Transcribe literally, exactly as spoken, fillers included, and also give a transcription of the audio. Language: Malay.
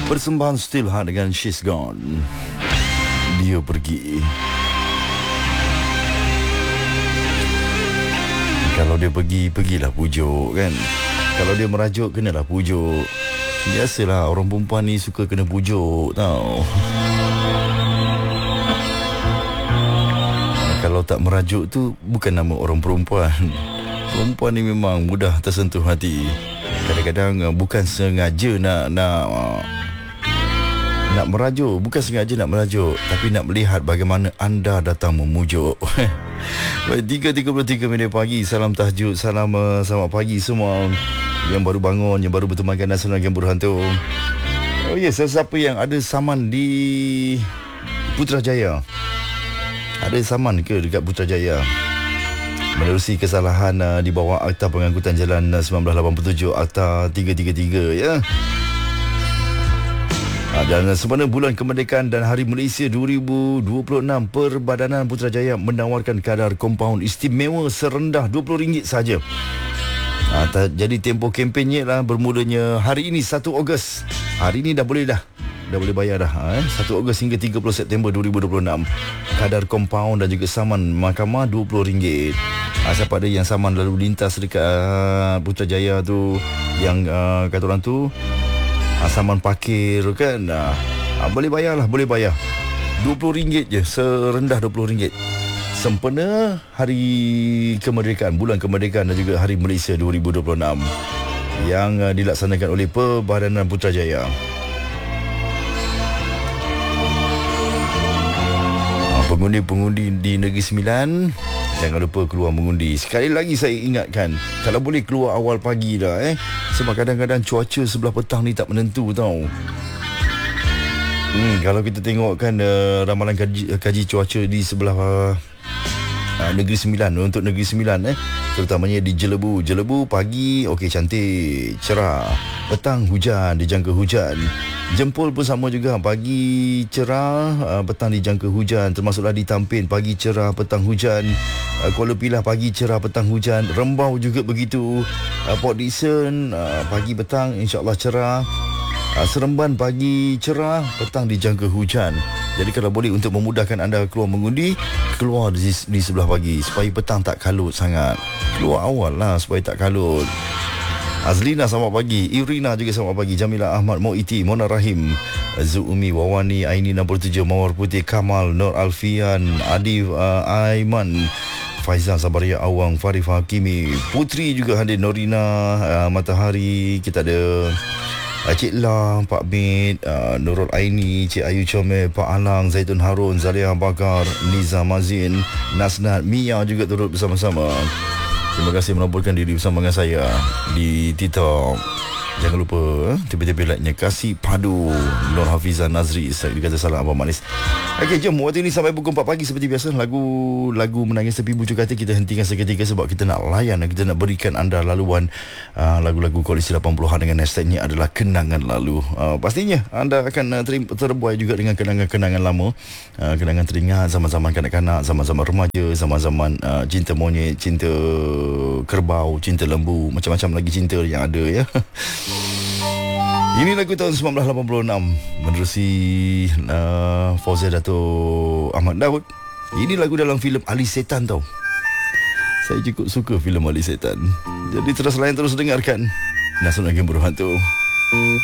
Persembahan Still Heart dengan She's Gone. Dia pergi. Kalau dia pergi, pergilah pujuk kan. Kalau dia merajuk, kenalah pujuk. Biasalah orang perempuan ni suka kena pujuk tau. Kalau tak merajuk tu bukan nama orang perempuan. Perempuan ni memang mudah tersentuh hati. Kadang-kadang bukan sengaja nak nak nak merajuk, bukan sengaja nak merajuk, tapi nak melihat bagaimana anda datang memujuk. Baik, tiga tiga puluh tiga minit pagi. Salam tahajud, salam uh, selamat pagi semua yang baru bangun, yang baru bertemankan Nasional Game Berhantu. Oh ya, yes, sesiapa yang ada saman di Putrajaya, ada saman ke dekat Putrajaya menerusi kesalahan uh, di bawah Akta Pengangkutan Jalan uh, seribu sembilan ratus lapan puluh tujuh, Akta tiga tiga tiga ya. Dan sempena Bulan Kemerdekaan dan Hari Malaysia dua ribu dua puluh enam, Perbadanan Putrajaya menawarkan kadar kompaun istimewa serendah dua puluh ringgit saja. Ha, jadi tempoh kempennya lah bermulanya hari ini satu Ogos. Hari ini dah boleh dah. Dah boleh bayar dah. Ha, satu Ogos hingga tiga puluh September dua ribu dua puluh enam. Kadar kompaun dan juga saman mahkamah dua puluh ringgit. Ha, siapa ada yang saman lalu lintas dekat uh, Putrajaya tu, yang uh, kata orang tu saman parkir kan, ha, boleh bayar lah, boleh bayar dua puluh ringgit je, serendah dua puluh ringgit. Sempena Hari Kemerdekaan, Bulan Kemerdekaan dan juga Hari Malaysia dua ribu dua puluh enam yang uh, dilaksanakan oleh Perbadanan Putrajaya. ha, Pengundi-pengundi di Negeri Sembilan, jangan lupa keluar mengundi. Sekali lagi saya ingatkan, kalau boleh keluar awal pagi dah eh. Sebab kadang-kadang cuaca sebelah petang ni tak menentu tau. Hmm, kalau kita tengok kan uh, ramalan kaji, kaji cuaca di sebelah uh, uh, Negeri Sembilan, untuk Negeri Sembilan eh, terutamanya di Jelebu. Jelebu pagi okey, cantik, cerah. Petang hujan, dijangka hujan. Jempol pun sama juga, pagi cerah, uh, petang dijangka hujan. Termasuklah di Tampin, pagi cerah, petang hujan. uh, Kuala Pilah pagi cerah, petang hujan. Rembau juga begitu. uh, Port Dickson uh, pagi petang insya-Allah cerah. uh, Seremban pagi cerah, petang dijangka hujan. Jadi kalau boleh untuk memudahkan anda keluar mengundi, keluar di, di sebelah pagi supaya petang tak kalut sangat. Keluar awal lah supaya tak kalut. Azlina selamat pagi, Irina juga selamat pagi, Jamila Ahmad, Moiti, Mona Rahim, Zuumi, Wawani, Aini enam puluh tujuh, Mawar Putih, Kamal, Nur Alfian, Adif uh, Aiman, Faizal Sabaria Awang, Farif Hakimi, Putri juga hadir, Norina uh, Matahari, kita ada uh, Cik La, Pak Mit, uh, Nurul Aini, Cik Ayu Comel, Pak Alang, Zaitun Harun, Zalia Bakar, Niza Mazin, Nasnat, Mia juga turut bersama-sama. Terima kasih melaporkan diri bersama dengan saya di TikTok. Jangan lupa eh, tiba-tiba like-nya. Kasih Padu Nur Hafizah Nazri, saya dikata salah Abang Manis. Okey, jom waktu ini sampai pukul empat pagi seperti biasa. Lagu lagu Menangis Tepi Bujuk Hati kita hentikan seketika sebab kita nak layan, kita nak berikan anda laluan uh, lagu-lagu koleksi lapan puluhan dengan hashtagnya adalah Kenangan Lalu. uh, Pastinya anda akan uh, ter- terbuai juga dengan kenangan-kenangan lama, uh, kenangan teringat zaman-zaman kanak-kanak, zaman-zaman remaja, zaman-zaman uh, cinta monyet, cinta kerbau, cinta lembu, macam-macam lagi cinta yang ada ya. Ini lagu tahun seribu sembilan ratus lapan puluh enam menerusi uh, Fauzia Dato' Ahmad Daud. Ini lagu dalam filem Ali Setan tau. Saya cukup suka filem Ali Setan. Jadi terus layan, terus dengarkan Nasional Game Berhantu.